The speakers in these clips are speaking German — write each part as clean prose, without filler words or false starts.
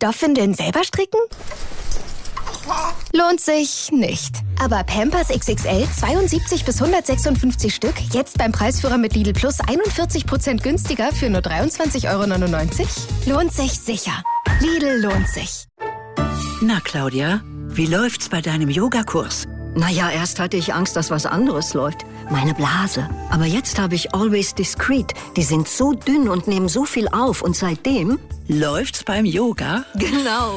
Stoffwindeln selber stricken? Lohnt sich nicht. Aber Pampers XXL 72 bis 156 Stück, jetzt beim Preisführer mit Lidl Plus 41% günstiger für nur 23,99 €? Lohnt sich sicher. Lidl lohnt sich. Na, Claudia, wie läuft's bei deinem Yogakurs? Naja, erst hatte ich Angst, dass was anderes läuft. Meine Blase. Aber jetzt habe ich Always Discreet. Die sind so dünn und nehmen so viel auf. Und seitdem... Läuft's beim Yoga? Genau.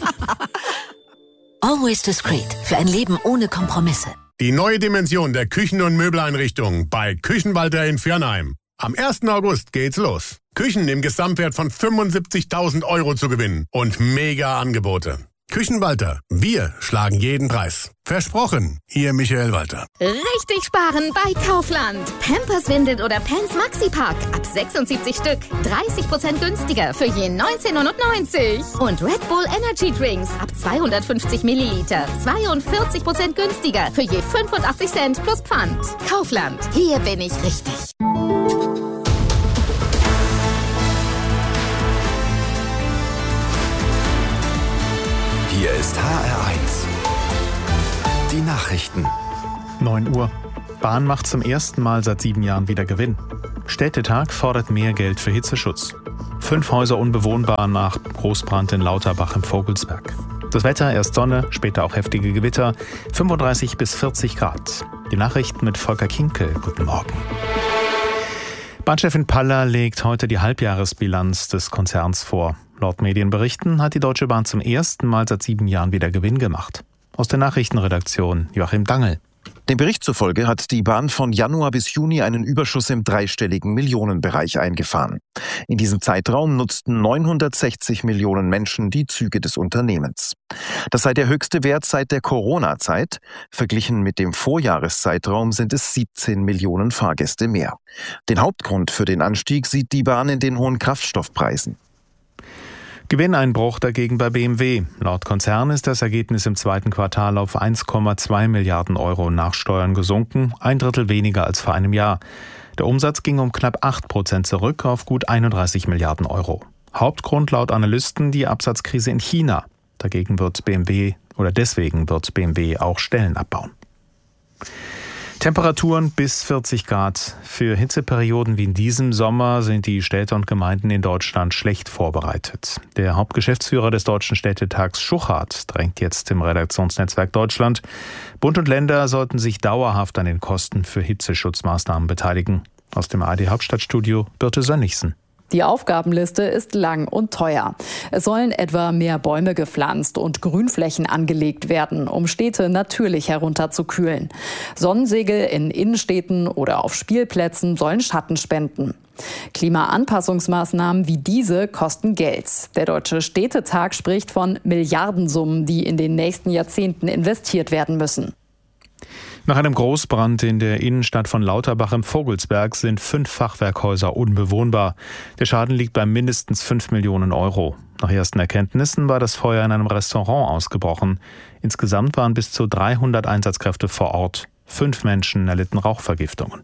Always Discreet. Für ein Leben ohne Kompromisse. Die neue Dimension der Küchen- und Möbeleinrichtungen bei Küchenwalter in Viernheim. Am 1. August geht's los. Küchen im Gesamtwert von 75.000 € zu gewinnen und mega Angebote. Küchenwalter, wir schlagen jeden Preis. Versprochen, Ihr Michael Walter. Richtig sparen bei Kaufland. Pampers Windeln oder Pants Maxi-Pack ab 76 Stück. 30% günstiger für je 19,99 €. Und Red Bull Energy Drinks ab 250 Milliliter. 42% günstiger für je 85 Cent plus Pfand. Kaufland, hier bin ich richtig. Hier ist HR1. Die Nachrichten. 9 Uhr. Bahn macht zum ersten Mal seit 7 Jahren wieder Gewinn. Städtetag fordert mehr Geld für Hitzeschutz. 5 Häuser unbewohnbar nach Großbrand in Lauterbach im Vogelsberg. Das Wetter, erst Sonne, später auch heftige Gewitter, 35 bis 40 Grad. Die Nachrichten mit Volker Kinkel. Guten Morgen. Bahnchefin Paller legt heute die Halbjahresbilanz des Konzerns vor. Laut Medienberichten hat die Deutsche Bahn zum ersten Mal seit 7 Jahren wieder Gewinn gemacht. Aus der Nachrichtenredaktion Joachim Dangel. Dem Bericht zufolge hat die Bahn von Januar bis Juni einen Überschuss im dreistelligen Millionenbereich eingefahren. In diesem Zeitraum nutzten 960 Millionen Menschen die Züge des Unternehmens. Das sei der höchste Wert seit der Corona-Zeit. Verglichen mit dem Vorjahreszeitraum sind es 17 Millionen Fahrgäste mehr. Den Hauptgrund für den Anstieg sieht die Bahn in den hohen Kraftstoffpreisen. Gewinneinbruch dagegen bei BMW. Laut Konzern ist das Ergebnis im zweiten Quartal auf 1,2 Milliarden € nach Steuern gesunken, 1/3 weniger als vor einem Jahr. Der Umsatz ging um knapp 8% zurück auf gut 31 Milliarden €. Hauptgrund laut Analysten die Absatzkrise in China. Deswegen wird BMW auch Stellen abbauen. Temperaturen bis 40 Grad. Für Hitzeperioden wie in diesem Sommer sind die Städte und Gemeinden in Deutschland schlecht vorbereitet. Der Hauptgeschäftsführer des Deutschen Städtetags Schuchart drängt jetzt im Redaktionsnetzwerk Deutschland. Bund und Länder sollten sich dauerhaft an den Kosten für Hitzeschutzmaßnahmen beteiligen. Aus dem ARD-Hauptstadtstudio Birte Sönnigsen. Die Aufgabenliste ist lang und teuer. Es sollen etwa mehr Bäume gepflanzt und Grünflächen angelegt werden, um Städte natürlich herunterzukühlen. Sonnensegel in Innenstädten oder auf Spielplätzen sollen Schatten spenden. Klimaanpassungsmaßnahmen wie diese kosten Geld. Der Deutsche Städtetag spricht von Milliardensummen, die in den nächsten Jahrzehnten investiert werden müssen. Nach einem Großbrand in der Innenstadt von Lauterbach im Vogelsberg sind 5 Fachwerkhäuser unbewohnbar. Der Schaden liegt bei mindestens 5 Millionen €. Nach ersten Erkenntnissen war das Feuer in einem Restaurant ausgebrochen. Insgesamt waren bis zu 300 Einsatzkräfte vor Ort. 5 Menschen erlitten Rauchvergiftungen.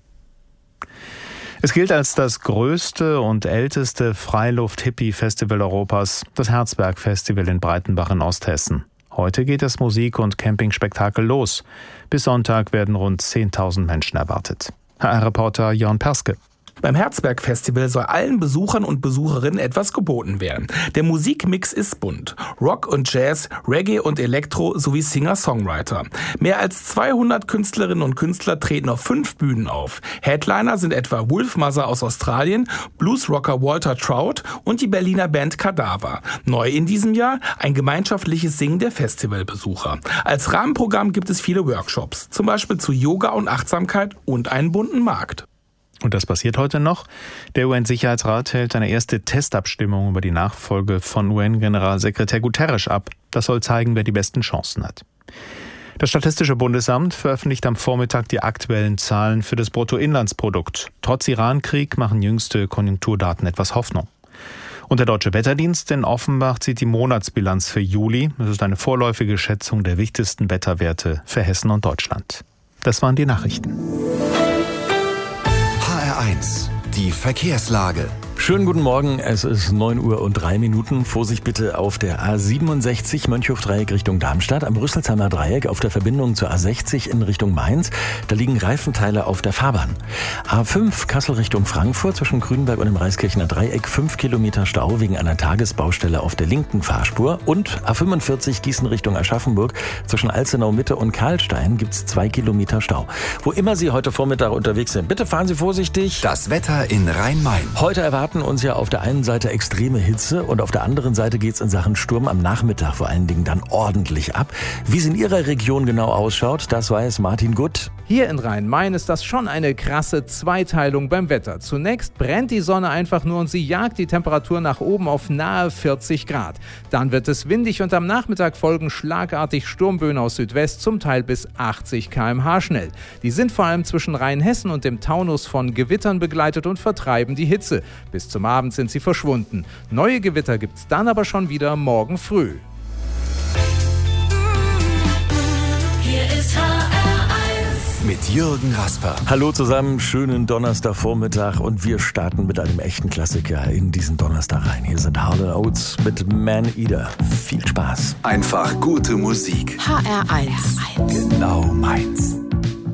Es gilt als das größte und älteste Freiluft-Hippie-Festival Europas, das Herzberg-Festival in Breitenbach in Osthessen. Heute geht das Musik- und Campingspektakel los. Bis Sonntag werden rund 10.000 Menschen erwartet. HR-Reporter Jörn Perske. Beim Herzberg-Festival soll allen Besuchern und Besucherinnen etwas geboten werden. Der Musikmix ist bunt. Rock und Jazz, Reggae und Elektro sowie Singer-Songwriter. Mehr als 200 Künstlerinnen und Künstler treten auf 5 Bühnen auf. Headliner sind etwa Wolfmother aus Australien, Bluesrocker Walter Trout und die Berliner Band Kadaver. Neu in diesem Jahr ein gemeinschaftliches Singen der Festivalbesucher. Als Rahmenprogramm gibt es viele Workshops, zum Beispiel zu Yoga und Achtsamkeit und einen bunten Markt. Und das passiert heute noch. Der UN-Sicherheitsrat hält eine erste Testabstimmung über die Nachfolge von UN-Generalsekretär Guterres ab. Das soll zeigen, wer die besten Chancen hat. Das Statistische Bundesamt veröffentlicht am Vormittag die aktuellen Zahlen für das Bruttoinlandsprodukt. Trotz Irankrieg machen jüngste Konjunkturdaten etwas Hoffnung. Und der Deutsche Wetterdienst in Offenbach zieht die Monatsbilanz für Juli. Das ist eine vorläufige Schätzung der wichtigsten Wetterwerte für Hessen und Deutschland. Das waren die Nachrichten. HR1, die Verkehrslage. Schönen guten Morgen, es ist 9:03 Uhr. Vorsicht bitte auf der A67 Mönchhof-Dreieck Richtung Darmstadt, am Rüsselsheimer Dreieck auf der Verbindung zur A60 in Richtung Mainz. Da liegen Reifenteile auf der Fahrbahn. A5 Kassel Richtung Frankfurt zwischen Grünberg und dem Reiskirchener Dreieck 5 Kilometer Stau wegen einer Tagesbaustelle auf der linken Fahrspur. Und A45 Gießen Richtung Aschaffenburg zwischen Alzenau Mitte und Karlstein gibt's 2 Kilometer Stau. Wo immer Sie heute Vormittag unterwegs sind, bitte fahren Sie vorsichtig. Das Wetter in Rhein-Main. Heute erwarten uns ja auf der einen Seite extreme Hitze und auf der anderen Seite geht's in Sachen Sturm am Nachmittag vor allen Dingen dann ordentlich ab. Wie es in Ihrer Region genau ausschaut, das weiß Martin Gutt. Hier in Rhein-Main ist das schon eine krasse Zweiteilung beim Wetter. Zunächst brennt die Sonne einfach nur und sie jagt die Temperatur nach oben auf nahe 40 Grad. Dann wird es windig und am Nachmittag folgen schlagartig Sturmböen aus Südwest, zum Teil bis 80 km/h schnell. Die sind vor allem zwischen Rheinhessen und dem Taunus von Gewittern begleitet und vertreiben die Hitze. Bis zum Abend sind sie verschwunden. Neue Gewitter gibt's dann aber schon wieder morgen früh. Hier ist HR1 mit Jürgen Rasper. Hallo zusammen, schönen Donnerstagvormittag und wir starten mit einem echten Klassiker in diesen Donnerstag rein. Hier sind Hall & Oates mit Man Eater. Viel Spaß. Einfach gute Musik. HR1. Genau meins.